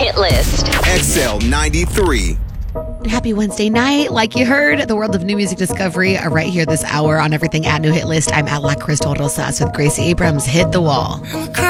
Hit List. XL93. Happy Wednesday night. Like you heard, the world of new music discovery are right here this hour on everything at New Hit List. I'm at La Crystal Rosas with Gracie Abrams. Hit the wall.